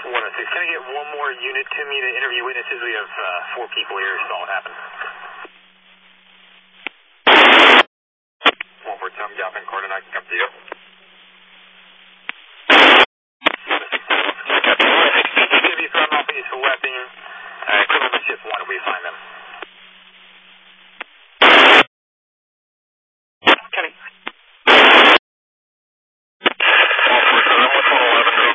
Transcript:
106, can I get one more unit to me to interview witnesses? We have 4 people here, saw what happened. 147, Gap and coordinate, come to you.